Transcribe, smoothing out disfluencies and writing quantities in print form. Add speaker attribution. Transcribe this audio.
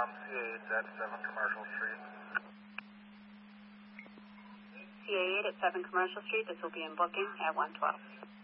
Speaker 1: CA8 at 7 Commercial Street.
Speaker 2: CA8 at 7 Commercial Street. This will be in booking at 112.